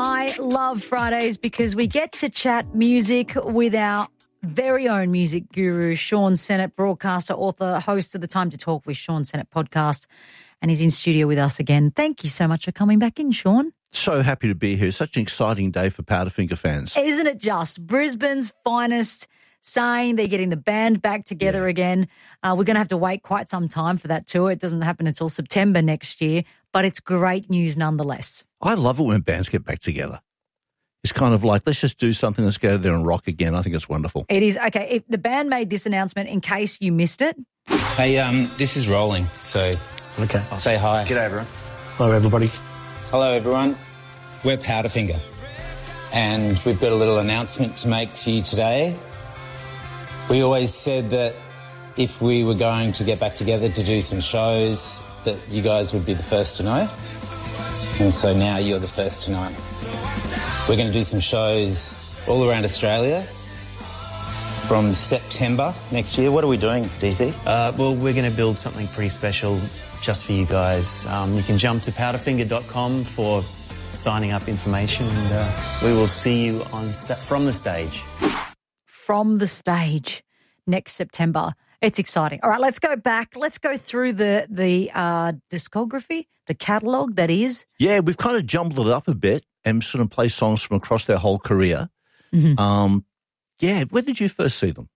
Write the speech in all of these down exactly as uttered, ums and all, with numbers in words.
I love Fridays because we get to chat music with our very own music guru, Sean Sennett, broadcaster, author, host of the Time to Talk with Sean Sennett podcast, and he's in studio with us again. Thank you so much for coming back in, Sean. So happy to be here. Such an exciting day for Powderfinger fans. Isn't it just? Brisbane's finest, saying they're getting the band back together yeah. again. Uh, we're going to have to wait quite some time for that tour. It doesn't happen until September next year, but it's great news nonetheless. I love it when bands get back together. It's kind of like, let's just do something, let's go out there and rock again. I think it's wonderful. It is. Okay, if the band made this announcement in case you missed it. Hey, um, this is Rolling, so okay. say hi. G'day, everyone. Hello, everybody. Hello, everyone. We're Powderfinger, and we've got a little announcement to make for you today. We always said that if we were going to get back together to do some shows, that you guys would be the first to know. And so now you're the first to know. We're going to do some shows all around Australia from September next year. What are we doing, D Z? Uh, well, we're going to build something pretty special just for you guys. Um, you can jump to powderfinger dot com for signing up information, and uh, we will see you on sta- from the stage. From the stage next September. It's exciting. All right, let's go back. Let's go through the the uh, discography, the catalogue that is. Yeah, we've kind of jumbled it up a bit and sort of play songs from across their whole career. Mm-hmm. Um, yeah, where did you first see them?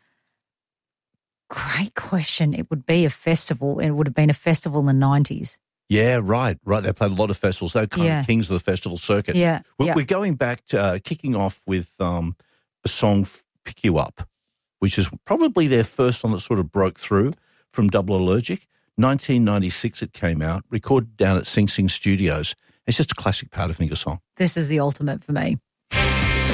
Great question. It would be a festival. It would have been a festival in the nineties. Yeah, right, right. They played a lot of festivals. They're kind yeah. of kings of the festival circuit. Yeah, We're, yeah. we're going back to uh, kicking off with um, a song, Pick You Up, which is probably their first one that sort of broke through from Double Allergic. nineteen ninety-six it came out, recorded down at Sing Sing Studios. It's just a classic Powderfinger song. This is the ultimate for me.